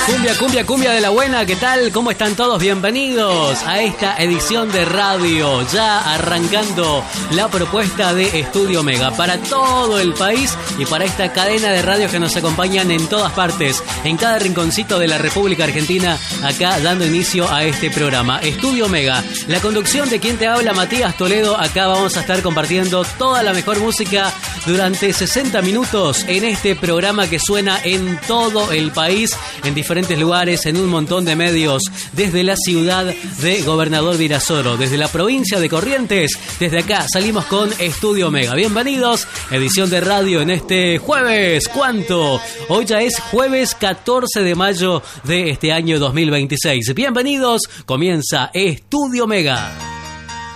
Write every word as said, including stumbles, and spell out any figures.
Cumbia, cumbia, cumbia de la buena, ¿qué tal? ¿Cómo están todos? Bienvenidos a esta edición de radio, ya arrancando la propuesta de Estudio Mega para todo el país y para esta cadena de radios que nos acompañan en todas partes, en cada rinconcito de la República Argentina, acá dando inicio a este programa. Estudio Mega, la conducción de quien te habla, Matías Toledo. Acá vamos a estar compartiendo toda la mejor música durante sesenta minutos en este programa que suena en todo el país, en diferentes lugares, en un montón de medios, desde la ciudad de Gobernador Virasoro, desde la provincia de Corrientes. Desde acá salimos con Estudio Mega. Bienvenidos, edición de radio en este jueves. ¿Cuánto? Hoy ya es jueves catorce de mayo de este año dos mil veintiséis. Bienvenidos, comienza Estudio Mega.